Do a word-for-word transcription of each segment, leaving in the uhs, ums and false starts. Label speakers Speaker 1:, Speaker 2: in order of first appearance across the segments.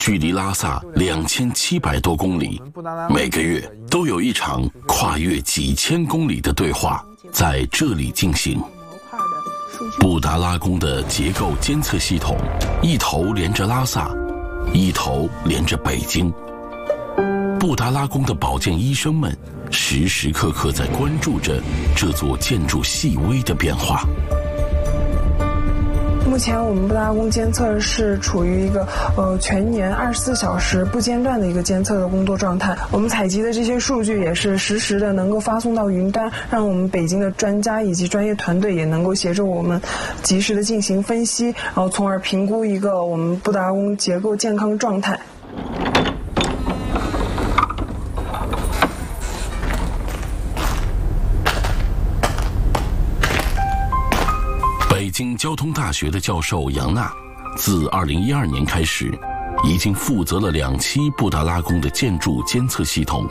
Speaker 1: 距离拉萨两千七百多公里，每个月都有一场跨越几千公里的对话在这里进行。布达拉宫的结构监测系统一头连着拉萨，一头连着北京。布达拉宫的保健医生们时时刻刻在关注着这座建筑细微的变化。
Speaker 2: 目前我们布达拉宫监测是处于一个呃全年二十四小时不间断的一个监测的工作状态。我们采集的这些数据也是实时的能够发送到云端，让我们北京的专家以及专业团队也能够协助我们及时的进行分析，然后从而评估一个我们布达拉宫结构健康状态。
Speaker 1: 北京交通大学的教授杨娜，自二零一二年开始，已经负责了两期布达拉宫的建筑监测系统。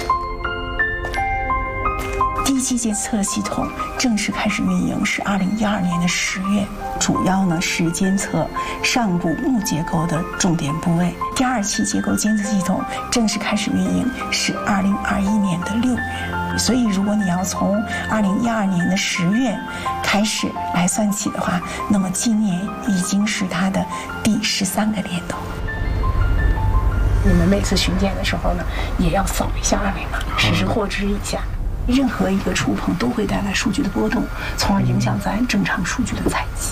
Speaker 3: 第一期监测系统正式开始运营是二零一二年的十月，主要呢是监测上部木结构的重点部位。第二期结构监测系统正式开始运营是二零二一年的六月。所以，如果你要从二零一二年的十月开始来算起的话，那么今年已经是它的第十三个年头。
Speaker 4: 你们每次巡检的时候呢，也要扫一下二维码，实时获知一下。任何一个触碰都会带来数据的波动，从而影响咱正常数据的采集。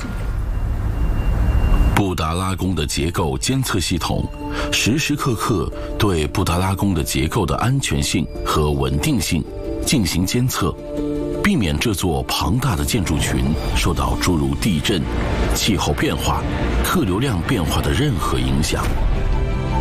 Speaker 1: 布达拉宫的结构监测系统时时刻刻对布达拉宫的结构的安全性和稳定性进行监测，避免这座庞大的建筑群受到诸如地震、气候变化、客流量变化的任何影响。